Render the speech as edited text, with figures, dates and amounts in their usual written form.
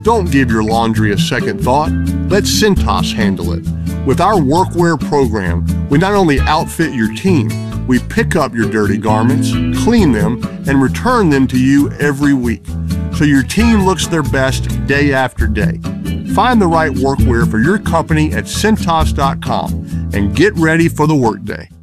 Don't give your laundry a second thought. Let Cintas handle it. With our workwear program, we not only outfit your team, we pick up your dirty garments, clean them, and return them to you every week, so your team looks their best day after day. Find the right workwear for your company at Cintas.com and get ready for the workday.